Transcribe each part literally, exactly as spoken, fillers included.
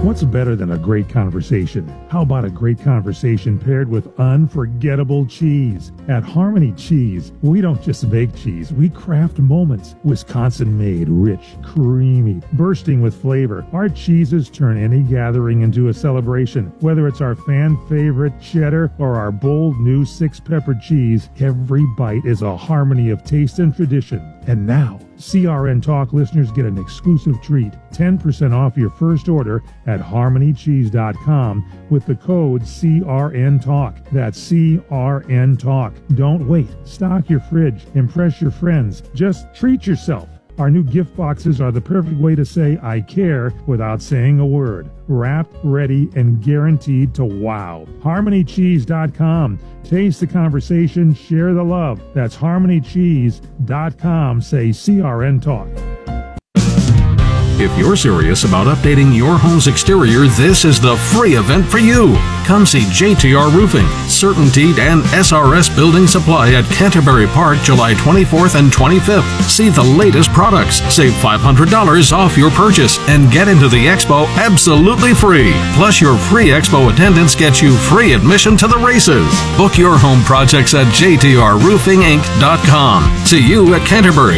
What's better than a great conversation? How about a great conversation paired with unforgettable cheese? At Harmony Cheese, we don't just make cheese, we craft moments. Wisconsin-made, rich, creamy, bursting with flavor. Our cheeses turn any gathering into a celebration. Whether it's our fan-favorite cheddar or our bold new six-pepper cheese, every bite is a harmony of taste and tradition. And now, C R N Talk listeners get an exclusive treat, ten percent off your first order at harmony cheese dot com with the code C R N Talk. That's C R N Talk. Don't wait. Stock your fridge. Impress your friends. Just treat yourself. Our new gift boxes are the perfect way to say I care without saying a word. Wrapped, ready, and guaranteed to wow. harmony cheese dot com. Taste the conversation, share the love. That's harmony cheese dot com. Say C R N Talk. If you're serious about updating your home's exterior, this is the free event for you. Come see J T R Roofing, CertainTeed, and S R S Building Supply at Canterbury Park, July twenty-fourth and twenty-fifth. See the latest products, save five hundred dollars off your purchase, and get into the expo absolutely free. Plus, your free expo attendance gets you free admission to the races. Book your home projects at j t r roofing inc dot com. See you at Canterbury.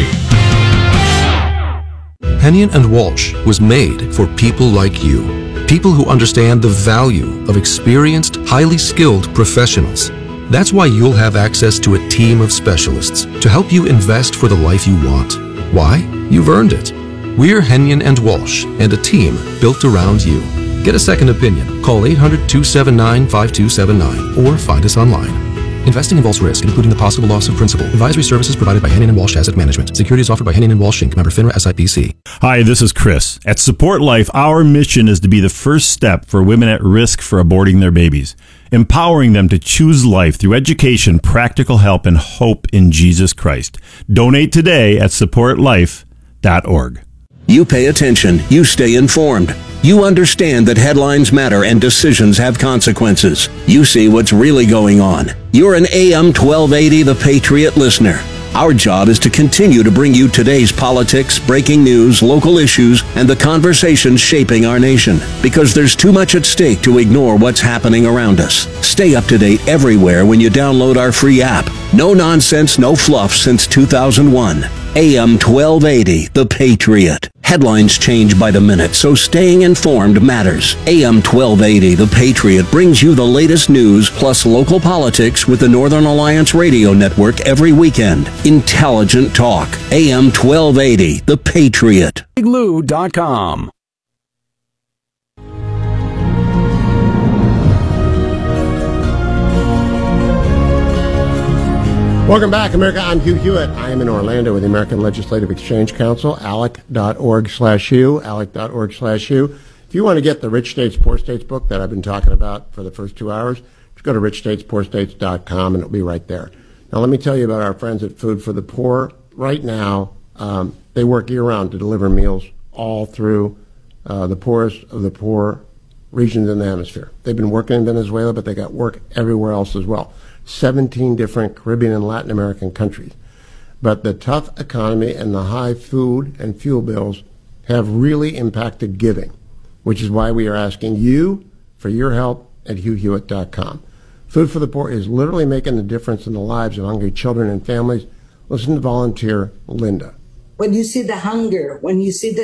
Hennion and Walsh was made for people like you. People who understand the value of experienced, highly skilled professionals. That's why you'll have access to a team of specialists to help you invest for the life you want. Why? You've earned it. We're Hennion and Walsh, and a team built around you. Get a second opinion. Call eight hundred, two seven nine, five two seven nine or find us online. Investing involves risk, including the possible loss of principal. Advisory services provided by Hennion and Walsh Asset Management. Securities offered by Hennion and Walsh Incorporated. Member FINRA S I P C. Hi, this is Chris. At Support Life, our mission is to be the first step for women at risk for aborting their babies, empowering them to choose life through education, practical help, and hope in Jesus Christ. Donate today at support life dot org. You pay attention. You stay informed. You understand that headlines matter and decisions have consequences. You see what's really going on. You're an A M twelve eighty The Patriot listener. Our job is to continue to bring you today's politics, breaking news, local issues, and the conversations shaping our nation. Because there's too much at stake to ignore what's happening around us. Stay up to date everywhere when you download our free app. No nonsense, no fluff since two thousand one. A M twelve eighty, The Patriot. Headlines change by the minute, so staying informed matters. A M twelve eighty, The Patriot brings you the latest news plus local politics with the Northern Alliance Radio Network every weekend. Intelligent talk. A M twelve eighty, The Patriot. big lou dot com. Welcome back, America. I'm Hugh Hewitt. I am in Orlando with the American Legislative Exchange Council, A L E C dot org slash Hugh, A L E C dot org slash Hugh. If you want to get the Rich States, Poor States book that I've been talking about for the first two hours, just go to rich states poor states dot com and it'll be right there. Now, let me tell you about our friends at Food for the Poor. Right now, um, they work year-round to deliver meals all through uh, the poorest of the poor regions in the hemisphere. They've been working in Venezuela, but they got work everywhere else as well. seventeen different Caribbean and Latin American countries. But the tough economy and the high food and fuel bills have really impacted giving, which is why we are asking you for your help at hugh hewitt dot com. Food for the Poor is literally making a difference in the lives of hungry children and families. Listen to volunteer Linda. When you see the hunger, when you see the